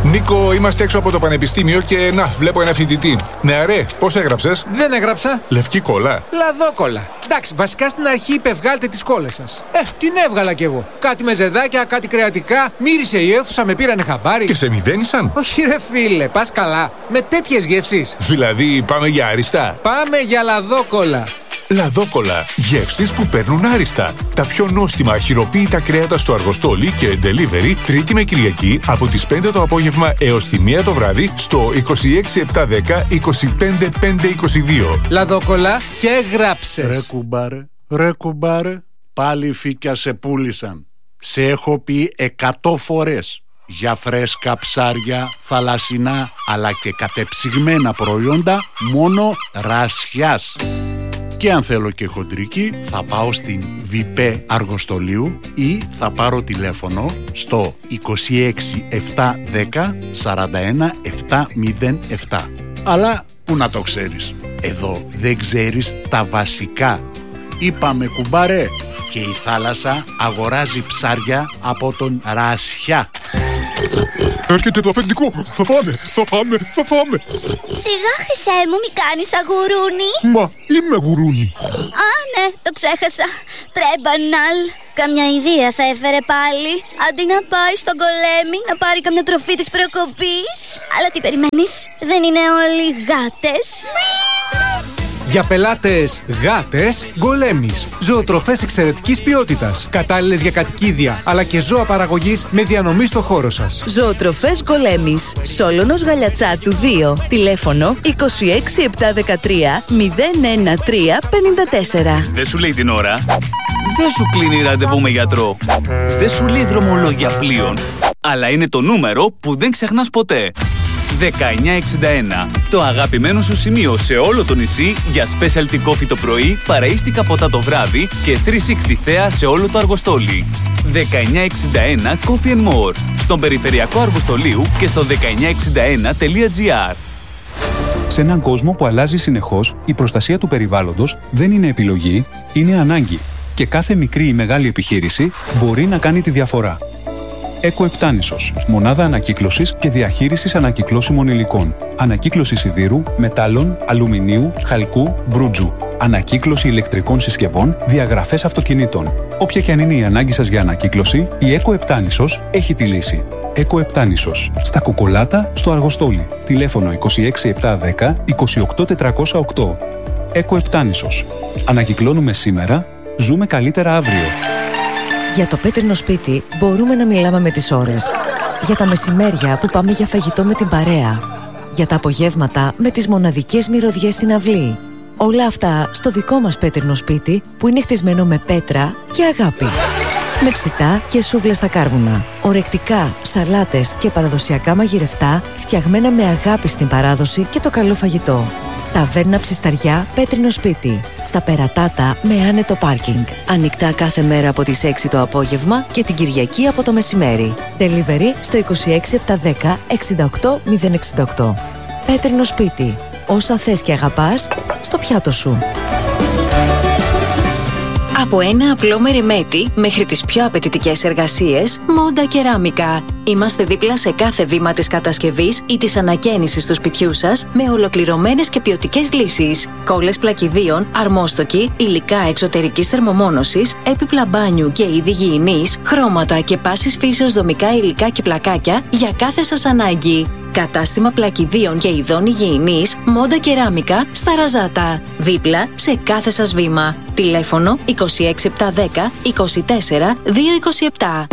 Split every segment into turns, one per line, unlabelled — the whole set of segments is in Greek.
Νίκο, είμαστε έξω από το πανεπιστήμιο και να, βλέπω ένα φοιτητή. Νεαρέ, πώς έγραψες?
Δεν έγραψα.
Λευκή κόλλα.
Λαδόκολλα. Εντάξει, βασικά στην αρχή είπε βγάλτε τις κόλλες σας. Την έβγαλα κι εγώ. Κάτι με ζεδάκια, κάτι κρεατικά. Μύρισε η αίθουσα, με πήρανε χαμπάρι.
Και σε μηδένισαν?
Όχι, ρε φίλε, πας καλά. Με τέτοιες γεύσεις.
Δηλαδή, πάμε για άριστα?
Πάμε για λαδόκολλα.
Λαδόκολλα. Γεύσεις που παίρνουν άριστα. Τα πιο νόστιμα χειροποίητα κρέατα στο αργοστόλι και delivery Τρίτη με Κυριακή από τις 5 το απόγευμα έως τη 1 το βράδυ στο 26710 25522.
Λαδόκολλα και γράψες.
Ρε κουμπάρε, πάλι φύκια σε πούλησαν. Σε έχω πει 100 φορές. Για φρέσκα ψάρια, θαλασσινά αλλά και κατεψυγμένα προϊόντα μόνο Ρασιάς. Και αν θέλω και χοντρική, θα πάω στην ΒΙΠΕ Αργοστολίου ή θα πάρω τηλέφωνο στο 26710 41 707. Αλλά που να το ξέρεις, εδώ δεν ξέρεις τα βασικά. Είπαμε κουμπάρε, και η θάλασσα αγοράζει ψάρια από τον Ρασιά.
Έρχεται το αφεντικό. Θα φάμε.
Σιγά, Χρυσέ μου, μη κάνεις αγουρούνι.
Μα είμαι γουρούνι.
Α, ναι, το ξέχασα. Τρέμπαναλ. Καμιά ιδέα θα έφερε πάλι. Αντί να πάει στον Γκολέμι να πάρει καμιά τροφή της προκοπής. Αλλά τι περιμένεις, δεν είναι όλοι γάτες?
Για πελάτες γάτες, Γκολέμις. Ζωοτροφές εξαιρετικής ποιότητας. Κατάλληλες για κατοικίδια, αλλά και ζώα παραγωγής με διανομή στο χώρο σας.
Ζωοτροφές Γκολέμις. Σόλωνος Γαλιατσάτου 2. Τηλέφωνο 26713 01354.
Δεν σου λέει την ώρα. Δεν σου κλείνει ραντεβού με γιατρό. Δεν σου λέει δρομολόγια πλοίων. Αλλά είναι το νούμερο που δεν ξεχνάς ποτέ. 1961. Το αγαπημένο σου σημείο σε όλο το νησί για specialty coffee το πρωί, παραΐστικα ποτά το βράδυ και 360 θέα σε όλο το Αργοστόλι. 1961 Coffee and More. Στον περιφερειακό Αργοστολίου και στο 1961.gr.
Σε έναν κόσμο που αλλάζει συνεχώς, η προστασία του περιβάλλοντος δεν είναι επιλογή, είναι ανάγκη. Και κάθε μικρή ή μεγάλη επιχείρηση μπορεί να κάνει τη διαφορά. Εκοεπτάνησος. Μονάδα ανακύκλωσης και διαχείρισης ανακυκλώσιμων υλικών. Ανακύκλωση σιδήρου, μετάλλων, αλουμινίου, χαλκού, μπρούτζου. Ανακύκλωση ηλεκτρικών συσκευών, διαγραφές αυτοκινήτων. Όποια και αν είναι η ανάγκη σας για ανακύκλωση, η Εκοεπτάνησος έχει τη λύση. Εκοεπτάνησος. Στα Κουκολάτα, στο Αργοστόλι. Τηλέφωνο 26710 28408. Εκοεπτάνησος. Ανακυκλώνουμε σήμερα, ζούμε καλύτερα αύριο.
Για το πέτρινο σπίτι μπορούμε να μιλάμε με τις ώρες. Για τα μεσημέρια που πάμε για φαγητό με την παρέα. Για τα απογεύματα με τις μοναδικές μυρωδιές στην αυλή. Όλα αυτά στο δικό μας πέτρινο σπίτι που είναι χτισμένο με πέτρα και αγάπη. Με ψητά και σούβλες στα κάρβουνα. Ορεκτικά, σαλάτες και παραδοσιακά μαγειρευτά φτιαγμένα με αγάπη στην παράδοση και το καλό φαγητό. Ταβέρνα Ψισταριά, πέτρινο σπίτι. Στα Περατάτα με άνετο πάρκινγκ. Ανοιχτά κάθε μέρα από τις 6 το απόγευμα και την Κυριακή από το μεσημέρι. Delivery στο 26710 68068. Πέτρινο σπίτι. Όσα θες και αγαπάς, στο πιάτο σου.
Από ένα απλό μεριμέτι μέχρι τις πιο απαιτητικές εργασίες, Μόντα Κεράμικα. Είμαστε δίπλα σε κάθε βήμα της κατασκευής ή της ανακαίνησης του σπιτιού σας με ολοκληρωμένες και ποιοτικές λύσεις. Κόλλες πλακιδίων, αρμόστοκοι, υλικά εξωτερικής θερμομόνωσης, έπιπλα μπάνιου και είδη γυηνής, χρώματα και πάσης φύσεως δομικά υλικά και πλακάκια για κάθε σας ανάγκη. Κατάστημα πλακιδίων και ειδών υγιεινής, Μόντα Κεράμικα στα Ραζάτα. Δίπλα σε κάθε σας βήμα. Τηλέφωνο 26710 24 227.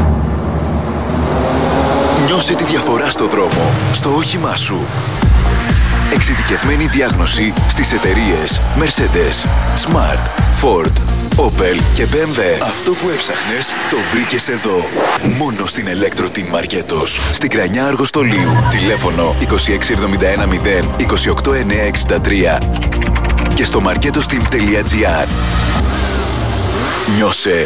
Νιώσε τη διαφορά στο δρόμο, στο όχημά σου. Εξειδικευμένη διάγνωση στις εταιρείες Mercedes, Smart, Ford, Opel και BMW. Αυτό που έψαχνες το βρήκες εδώ. Μόνο στην Electro Team Μαρκέτος. Στην Κρανιά Αργοστολίου. Τηλέφωνο 26710 28963 και στο marketosteam.gr. Νιώσε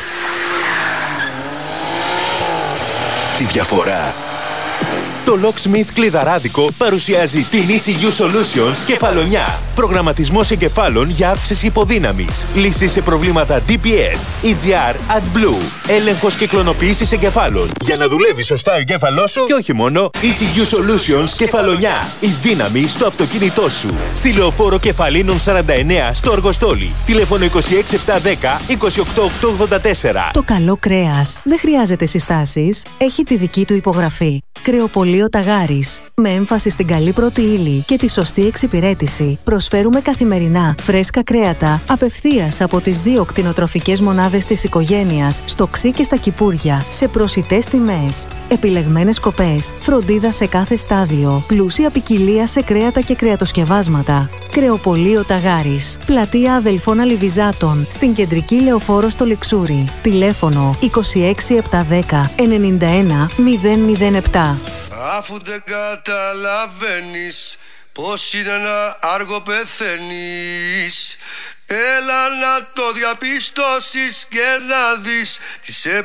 τη διαφορά.
Το Locksmith Κλειδαράδικο παρουσιάζει την ECU Solutions Κεφαλονιά. Προγραμματισμός εγκεφάλων για αύξηση υποδύναμης. Λύσεις σε προβλήματα DPS, EGR, AdBlue. Έλεγχος και κλωνοποίησης εγκεφάλων. Για να δουλεύει σωστά ο εγκέφαλός σου και όχι μόνο. ECU Solutions Κεφαλονιά. Η δύναμη στο αυτοκίνητό σου. Στη Λεωφόρο Κεφαλίνων 49 στο Αργοστόλι. Τηλέφωνο 26710 28884.
Το καλό κρέας δεν χρειάζεται συστάσεις. Έχει τη δική του υπογραφή. Κρεοπωλείο Ταγάρης. Με έμφαση στην καλή πρώτη ύλη και τη σωστή εξυπηρέτηση, προσφέρουμε καθημερινά φρέσκα κρέατα απευθείας από τις 2 κτηνοτροφικές μονάδες της οικογένειας, στο Ξύ και στα Κυπούρια, σε προσιτές τιμές. Επιλεγμένες κοπές, φροντίδα σε κάθε στάδιο, πλούσια ποικιλία σε κρέατα και κρεατοσκευάσματα. Κρεοπωλείο Ταγάρης. Πλατεία Αδελφών Αλιβιζάτων, στην κεντρική Λεωφόρο στο Λιξούρι. Τηλέφωνο 26710 91 007.
Αφού δεν καταλαβαίνεις πως είναι να άργο πεθαίνεις, έλα να το διαπιστώσεις και να δεις τι σε